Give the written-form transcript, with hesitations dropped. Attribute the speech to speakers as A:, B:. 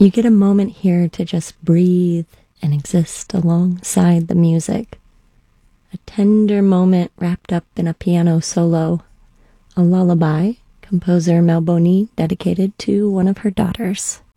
A: You get a moment here to just breathe and exist alongside the music. A tender moment wrapped up in a piano solo, a lullaby composer Melboni dedicated to one of her daughters.